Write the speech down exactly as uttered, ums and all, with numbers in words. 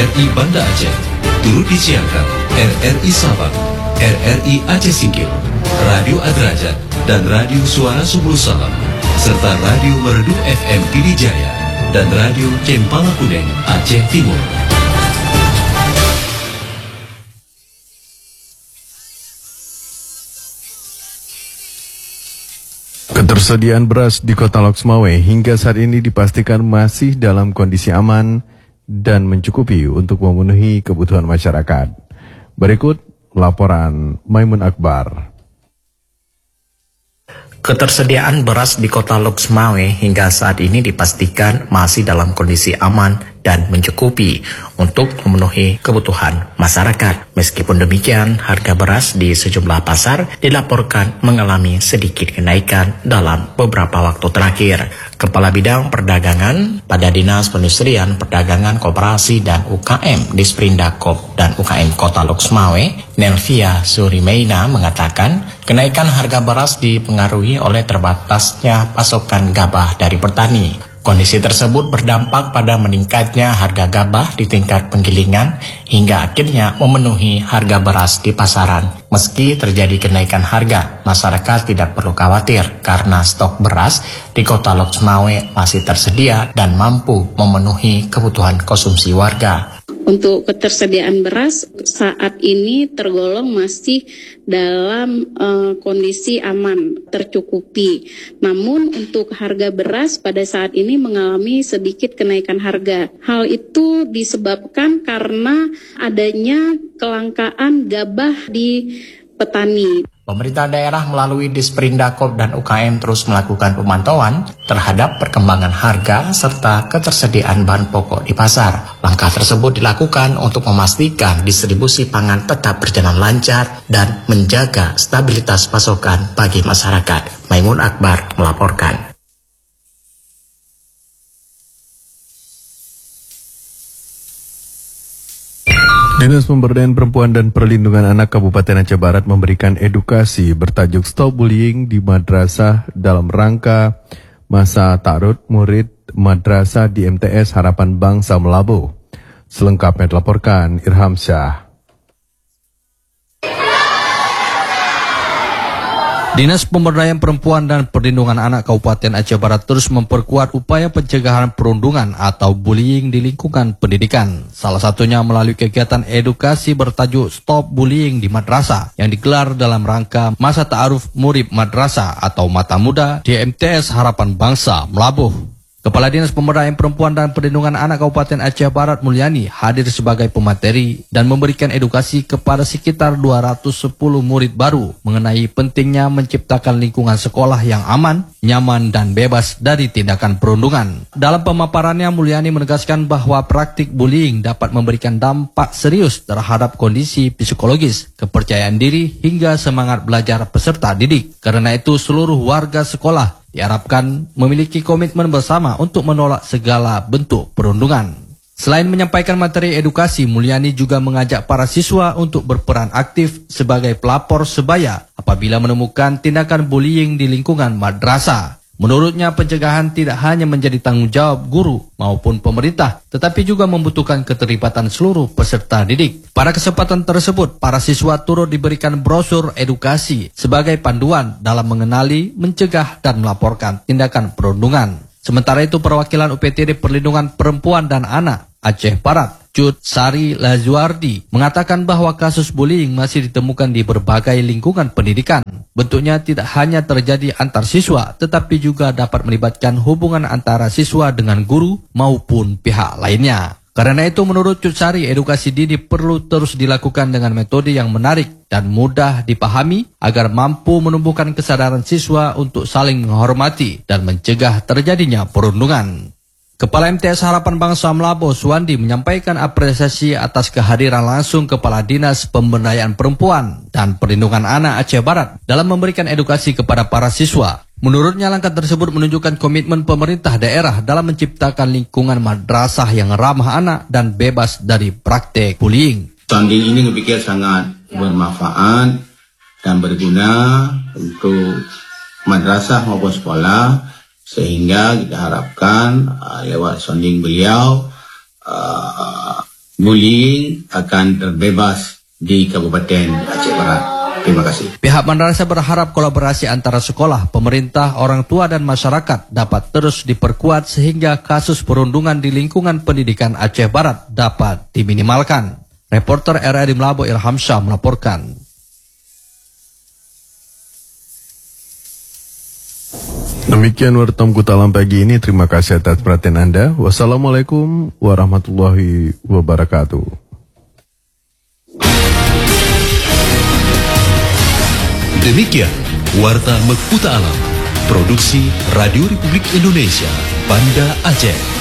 R I Banda Aceh. Turut disiarkan R R I Sabang, R R I Aceh Singkil, Radio Adrajat, dan Radio Suara Subul Salam, serta Radio Merdu F M Pidijaya dan Radio Cempala Kuning Aceh Timur. Ketersediaan beras di Kota Lok Sumawe hingga saat ini dipastikan masih dalam kondisi aman dan mencukupi untuk memenuhi kebutuhan masyarakat. Berikut laporan Maimun Akbar. Ketersediaan beras di Kota Lok Sumawe hingga saat ini dipastikan masih dalam kondisi aman dan mencukupi untuk memenuhi kebutuhan masyarakat. Meskipun demikian, harga beras di sejumlah pasar dilaporkan mengalami sedikit kenaikan dalam beberapa waktu terakhir. Kepala Bidang Perdagangan pada Dinas Perindustrian, Perdagangan, Koperasi, dan U K M Disprindakop dan U K M Kota Lok Sumawe, Nelvia Surimeina mengatakan kenaikan harga beras dipengaruhi oleh terbatasnya pasokan gabah dari petani. Kondisi tersebut berdampak pada meningkatnya harga gabah di tingkat penggilingan hingga akhirnya memenuhi harga beras di pasaran. Meski terjadi kenaikan harga, masyarakat tidak perlu khawatir karena stok beras di Kota Lok Sumawe masih tersedia dan mampu memenuhi kebutuhan konsumsi warga. Untuk ketersediaan beras saat ini tergolong masih dalam uh, kondisi aman, tercukupi. Namun untuk harga beras pada saat ini mengalami sedikit kenaikan harga. Hal itu disebabkan karena adanya kelangkaan gabah di petani. Pemerintah daerah melalui Disprindakop dan U K M terus melakukan pemantauan terhadap perkembangan harga serta ketersediaan bahan pokok di pasar. Langkah tersebut dilakukan untuk memastikan distribusi pangan tetap berjalan lancar dan menjaga stabilitas pasokan bagi masyarakat. Maimun Akbar melaporkan. Dinas Pemberdayaan Perempuan dan Perlindungan Anak Kabupaten Aceh Barat memberikan edukasi bertajuk Stop Bullying di Madrasah dalam rangka masa ta'aruf murid madrasah di M T S Harapan Bangsa Melabuh. Selengkapnya dilaporkan Irham Syah. Dinas Pemberdayaan Perempuan dan Perlindungan Anak Kabupaten Aceh Barat terus memperkuat upaya pencegahan perundungan atau bullying di lingkungan pendidikan. Salah satunya melalui kegiatan edukasi bertajuk Stop Bullying di Madrasah yang digelar dalam rangka masa ta'aruf murid madrasah atau mata muda di M T S Harapan Bangsa Melabuh. Kepala Dinas Pemberdayaan Perempuan dan Perlindungan Anak Kabupaten Aceh Barat Mulyani hadir sebagai pemateri dan memberikan edukasi kepada sekitar dua ratus sepuluh murid baru mengenai pentingnya menciptakan lingkungan sekolah yang aman, nyaman, dan bebas dari tindakan perundungan. Dalam pemaparannya, Mulyani menegaskan bahwa praktik bullying dapat memberikan dampak serius terhadap kondisi psikologis, kepercayaan diri, hingga semangat belajar peserta didik. Karena itu, seluruh warga sekolah diharapkan memiliki komitmen bersama untuk menolak segala bentuk perundungan. Selain menyampaikan materi edukasi, Mulyani juga mengajak para siswa untuk berperan aktif sebagai pelapor sebaya apabila menemukan tindakan bullying di lingkungan madrasah. Menurutnya, pencegahan tidak hanya menjadi tanggung jawab guru maupun pemerintah, tetapi juga membutuhkan keterlibatan seluruh peserta didik. Pada kesempatan tersebut, para siswa turut diberikan brosur edukasi sebagai panduan dalam mengenali, mencegah, dan melaporkan tindakan perundungan. Sementara itu, perwakilan U P T D Perlindungan Perempuan dan Anak Aceh Barat, Cut Sari Lazuardi, mengatakan bahwa kasus bullying masih ditemukan di berbagai lingkungan pendidikan. Bentuknya tidak hanya terjadi antar siswa, tetapi juga dapat melibatkan hubungan antara siswa dengan guru maupun pihak lainnya. Karena itu, menurut Cut Sari, edukasi dini perlu terus dilakukan dengan metode yang menarik dan mudah dipahami agar mampu menumbuhkan kesadaran siswa untuk saling menghormati dan mencegah terjadinya perundungan. Kepala M T S Harapan Bangsa Melabuh, Suwandi, menyampaikan apresiasi atas kehadiran langsung Kepala Dinas Pemberdayaan Perempuan dan Perlindungan Anak Aceh Barat dalam memberikan edukasi kepada para siswa. Menurutnya, langkah tersebut menunjukkan komitmen pemerintah daerah dalam menciptakan lingkungan madrasah yang ramah anak dan bebas dari praktek bullying. Sounding ini dipikir sangat bermanfaat dan berguna untuk madrasah maupun sekolah, sehingga kita harapkan uh, lewat sounding beliau uh, bullying akan terbebas di Kabupaten Aceh Barat. Terima kasih. Pihak madrasah berharap kolaborasi antara sekolah, pemerintah, orang tua dan masyarakat dapat terus diperkuat sehingga kasus perundungan di lingkungan pendidikan Aceh Barat dapat diminimalkan. Reporter R R I Melabo Ilham Shah melaporkan. Demikian Wartam Kutalam pagi ini. Terima kasih atas perhatian Anda. Wassalamualaikum warahmatullahi wabarakatuh. Demikian Warta Mekuta Alam, produksi Radio Republik Indonesia, Banda Aceh.